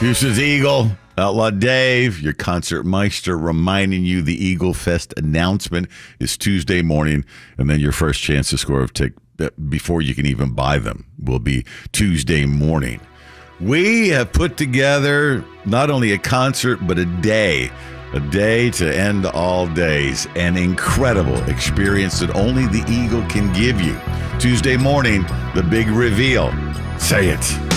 Houston's Eagle, Outlaw Dave, your concert meister, reminding you the Eagle Fest announcement is Tuesday morning, and then your first chance to score of tickets before you can even buy them will be Tuesday morning. We have put together not only a concert, but a day to end all days, an incredible experience that only the Eagle can give you. Tuesday morning, the big reveal. Say it.